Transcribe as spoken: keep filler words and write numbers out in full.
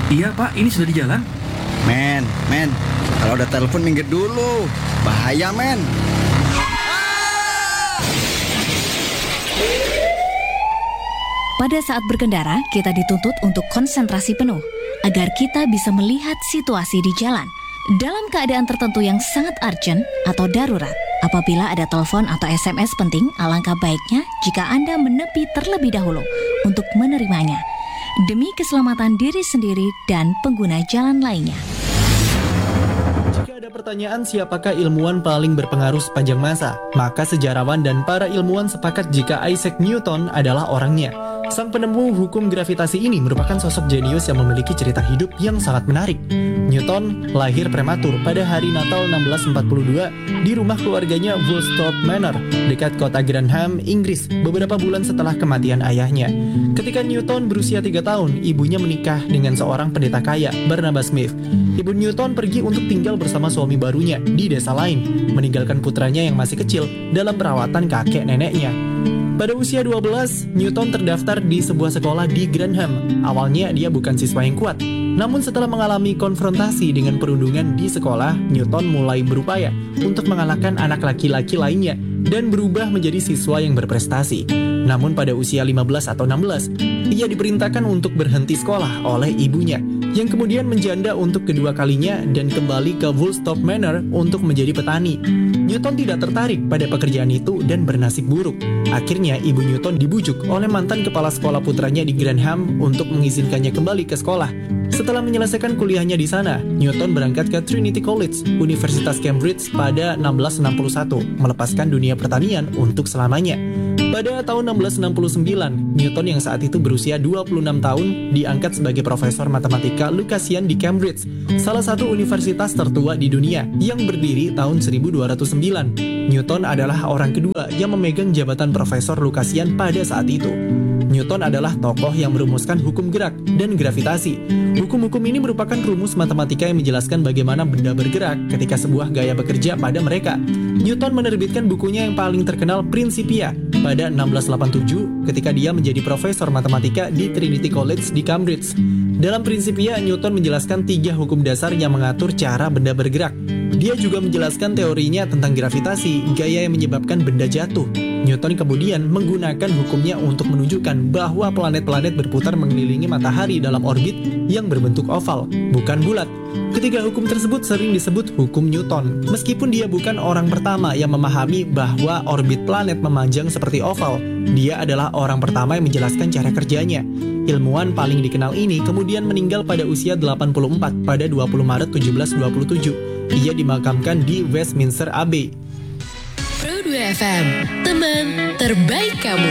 Iya Pak, ini sudah di jalan. Men, men, kalau udah telepon minggir dulu. Bahaya, men. Pada saat berkendara, kita dituntut untuk konsentrasi penuh agar kita bisa melihat situasi di jalan. Dalam keadaan tertentu yang sangat urgent atau darurat, apabila ada telepon atau S M S penting, alangkah baiknya jika Anda menepi terlebih dahulu untuk menerimanya, demi keselamatan diri sendiri dan pengguna jalan lainnya. Jika ada pertanyaan siapakah ilmuwan paling berpengaruh sepanjang masa, maka sejarawan dan para ilmuwan sepakat jika Isaac Newton adalah orangnya. Sang penemu hukum gravitasi ini merupakan sosok jenius yang memiliki cerita hidup yang sangat menarik. Newton lahir prematur pada hari Natal enam belas empat puluh dua di rumah keluarganya Woolsthorpe Manor, dekat kota Grantham, Inggris, beberapa bulan setelah kematian ayahnya. Ketika Newton berusia tiga tahun, ibunya menikah dengan seorang pendeta kaya, Barnabas Smith. Ibu Newton pergi untuk tinggal bersama suami barunya di desa lain, meninggalkan putranya yang masih kecil dalam perawatan kakek neneknya. Pada usia dua belas, Newton terdaftar di sebuah sekolah di Grantham. Awalnya dia bukan siswa yang kuat, namun setelah mengalami konfrontasi dengan perundungan di sekolah, Newton mulai berupaya untuk mengalahkan anak laki-laki lainnya dan berubah menjadi siswa yang berprestasi. Namun pada usia lima belas atau enam belas, ia diperintahkan untuk berhenti sekolah oleh ibunya, yang kemudian menjanda untuk kedua kalinya dan kembali ke Woolsthorpe Manor untuk menjadi petani. Newton tidak tertarik pada pekerjaan itu dan bernasib buruk. Akhirnya ibu Newton dibujuk oleh mantan kepala sekolah putranya di Grantham untuk mengizinkannya kembali ke sekolah. Setelah menyelesaikan kuliahnya di sana, Newton berangkat ke Trinity College, Universitas Cambridge pada enam belas enam puluh satu, melepaskan dunia pertanian untuk selamanya. Pada tahun enam belas enam puluh sembilan, Newton yang saat itu berusia dua puluh enam tahun diangkat sebagai profesor matematika Lucasian di Cambridge, salah satu universitas tertua di dunia yang berdiri tahun seribu dua ratus sembilan. Newton adalah orang kedua yang memegang jabatan profesor Lucasian pada saat itu. Newton adalah tokoh yang merumuskan hukum gerak dan gravitasi. Hukum-hukum ini merupakan rumus matematika yang menjelaskan bagaimana benda bergerak ketika sebuah gaya bekerja pada mereka. Newton menerbitkan bukunya yang paling terkenal, Principia, pada enam belas delapan puluh tujuh ketika dia menjadi profesor matematika di Trinity College di Cambridge. Dalam Principia, Newton menjelaskan tiga hukum dasar yang mengatur cara benda bergerak. Dia juga menjelaskan teorinya tentang gravitasi, gaya yang menyebabkan benda jatuh. Newton kemudian menggunakan hukumnya untuk menunjukkan bahwa planet-planet berputar mengelilingi matahari dalam orbit yang berbentuk oval, bukan bulat. Ketiga hukum tersebut sering disebut hukum Newton. Meskipun dia bukan orang pertama yang memahami bahwa orbit planet memanjang seperti oval, dia adalah orang pertama yang menjelaskan cara kerjanya. Ilmuwan paling dikenal ini kemudian meninggal pada usia delapan puluh empat pada dua puluh Maret tujuh belas dua puluh tujuh. Ia dimakamkan di Westminster Abbey. Pro dua F M, teman terbaik kamu.